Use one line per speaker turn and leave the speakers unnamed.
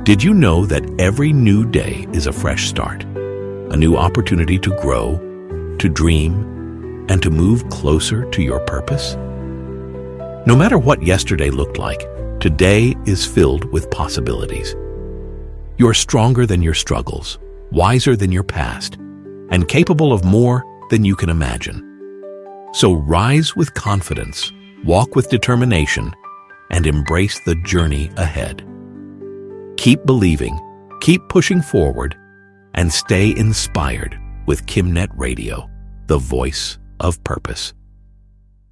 Did you know that every new day is a fresh start? A new opportunity to grow, to dream, and to move closer to your purpose? No matter what yesterday looked like, today is filled with possibilities. You're stronger than your struggles, wiser than your past, and capable of more than you can imagine. So rise with confidence, walk with determination, and embrace the journey ahead. Keep believing, keep pushing forward, and stay inspired with KimNet Radio, the voice of purpose.